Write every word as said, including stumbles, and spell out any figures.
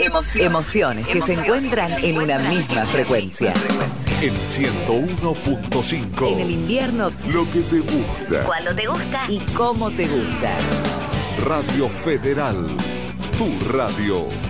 Emociones, Emociones que se encuentran en una misma frecuencia. En ciento uno punto cinco. En el invierno, lo que te gusta. Cuando te gusta y cómo te gusta. Radio Federal, tu radio.